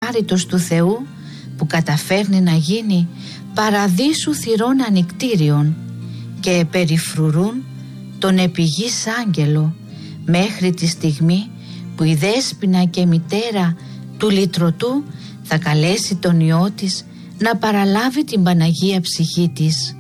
χάριτος του Θεού που καταφέρνει να γίνει παραδείσου θυρών ανικτήριων και περιφρουρούν τον επιγής άγγελο μέχρι τη στιγμή που η Δέσποινα και μητέρα του λυτρωτού θα καλέσει τον Υιό της να παραλάβει την Παναγία ψυχή της.